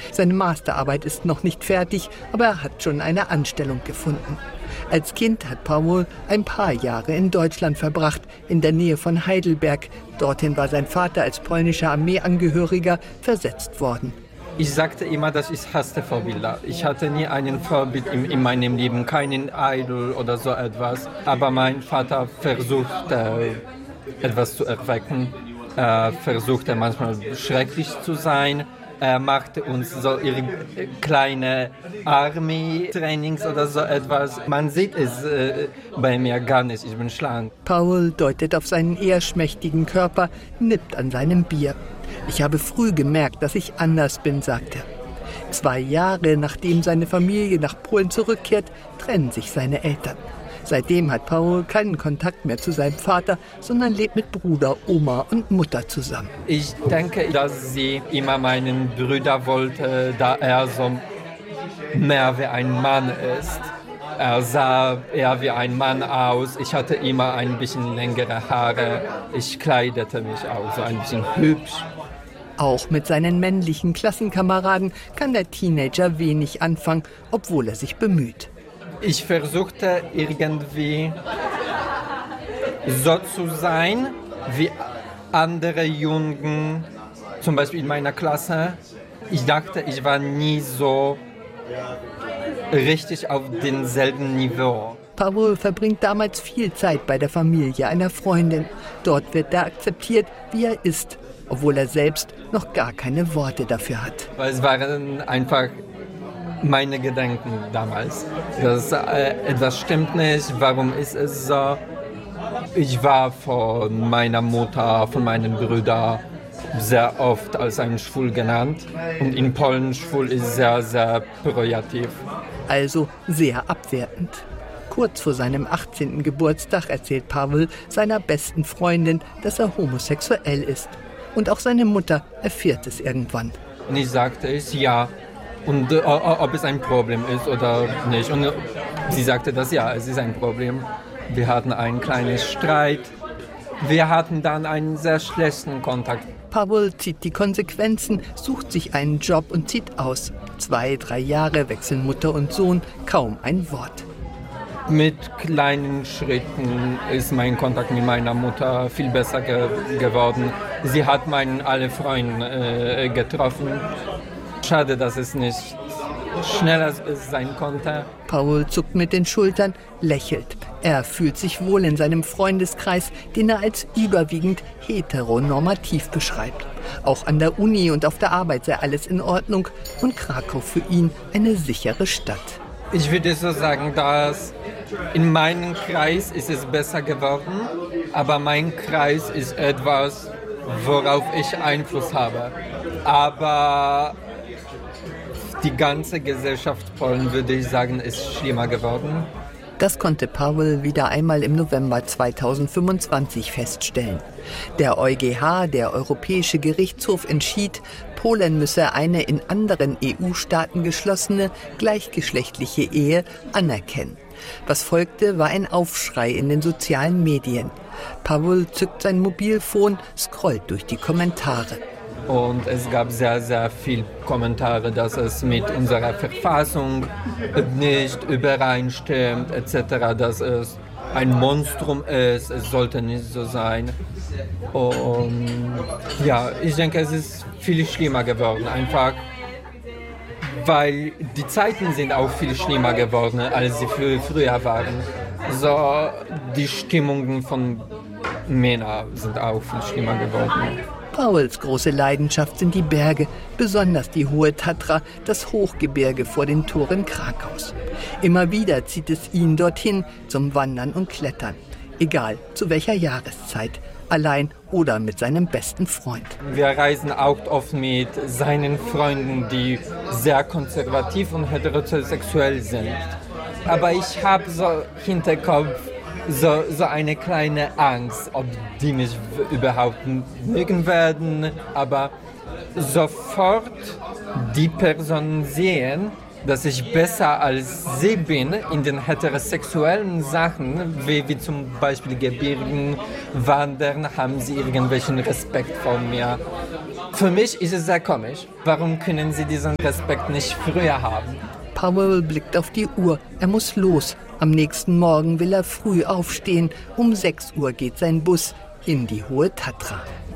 Seine Masterarbeit ist noch nicht fertig, aber er hat schon eine Anstellung gefunden. Als Kind hat Paul ein paar Jahre in Deutschland verbracht, in der Nähe von Heidelberg. Dorthin war sein Vater als polnischer Armeeangehöriger versetzt worden. Ich sagte immer, dass ich hasste Vorbilder. Ich hatte nie einen Vorbild in meinem Leben, keinen Idol oder so etwas. Aber mein Vater versuchte, etwas zu erwecken. Er versuchte manchmal schrecklich zu sein. Er machte uns so kleine Army-Trainings oder so etwas. Man sieht es bei mir gar nicht, ich bin schlank. Paul deutet auf seinen eher schmächtigen Körper, nippt an seinem Bier. Ich habe früh gemerkt, dass ich anders bin, sagt er. 2 Jahre nachdem seine Familie nach Polen zurückkehrt, trennen sich seine Eltern. Seitdem hat Paul keinen Kontakt mehr zu seinem Vater, sondern lebt mit Bruder, Oma und Mutter zusammen. Ich denke, dass sie immer meinen Bruder wollte, da er so mehr wie ein Mann ist. Er sah eher wie ein Mann aus. Ich hatte immer ein bisschen längere Haare. Ich kleidete mich auch so ein bisschen hübsch. Auch mit seinen männlichen Klassenkameraden kann der Teenager wenig anfangen, obwohl er sich bemüht. Ich versuchte irgendwie so zu sein wie andere Jungen, zum Beispiel in meiner Klasse. Ich dachte, ich war nie so richtig auf demselben Niveau. Paul verbringt damals viel Zeit bei der Familie einer Freundin. Dort wird er akzeptiert, wie er ist, obwohl er selbst noch gar keine Worte dafür hat. Weil es waren einfach meine Gedanken damals. Dass etwas stimmt nicht, warum ist es so? Ich war von meiner Mutter, von meinen Brüdern sehr oft als ein Schwul genannt. Und in Polen schwul ist sehr, sehr pejorativ. Also sehr abwertend. Kurz vor seinem 18. Geburtstag erzählt Pavel seiner besten Freundin, dass er homosexuell ist. Und auch seine Mutter erfährt es irgendwann. Und ich sagte es ja. Und ob es ein Problem ist oder nicht. Und sie sagte, dass ja, es ist ein Problem. Wir hatten einen kleinen Streit. Wir hatten dann einen sehr schlechten Kontakt. Pavel zieht die Konsequenzen, sucht sich einen Job und zieht aus. 2, 3 Jahre wechseln Mutter und Sohn, kaum ein Wort. Mit kleinen Schritten ist mein Kontakt mit meiner Mutter viel besser geworden. Sie hat alle Freunde getroffen. Schade, dass es nicht schneller sein konnte. Paul zuckt mit den Schultern, lächelt. Er fühlt sich wohl in seinem Freundeskreis, den er als überwiegend heteronormativ beschreibt. Auch an der Uni und auf der Arbeit sei alles in Ordnung und Krakau für ihn eine sichere Stadt. Ich würde so sagen, dass in meinem Kreis ist es besser geworden, aber mein Kreis ist etwas, worauf ich Einfluss habe. Aber die ganze Gesellschaft Polen, würde ich sagen, ist schlimmer geworden. Das konnte Pavel wieder einmal im November 2025 feststellen. Der EuGH, der Europäische Gerichtshof, entschied, Polen müsse eine in anderen EU-Staaten geschlossene gleichgeschlechtliche Ehe anerkennen. Was folgte, war ein Aufschrei in den sozialen Medien. Pavel zückt sein Mobilfon, scrollt durch die Kommentare. Und es gab sehr, sehr viele Kommentare, dass es mit unserer Verfassung nicht übereinstimmt, etc., dass es ein Monstrum ist, es sollte nicht so sein. Und ja, ich denke, es ist viel schlimmer geworden, einfach weil die Zeiten sind auch viel schlimmer geworden, als sie früher waren. So, die Stimmungen von Männern sind auch viel schlimmer geworden. Pauls große Leidenschaft sind die Berge, besonders die Hohe Tatra, das Hochgebirge vor den Toren Krakaus. Immer wieder zieht es ihn dorthin zum Wandern und Klettern. Egal zu welcher Jahreszeit, allein oder mit seinem besten Freund. Wir reisen auch oft mit seinen Freunden, die sehr konservativ und heterosexuell sind. Aber ich habe so Hinterkopf, so eine kleine Angst, ob die mich überhaupt mögen werden. Aber sofort die Personen sehen, dass ich besser als sie bin in den heterosexuellen Sachen, wie zum Beispiel Gebirgen, Wandern, haben sie irgendwelchen Respekt vor mir. Für mich ist es sehr komisch. Warum können Sie diesen Respekt nicht früher haben? Powell blickt auf die Uhr. Er muss los. Am nächsten Morgen will er früh aufstehen. Um 6 Uhr geht sein Bus in die Hohe Tatra.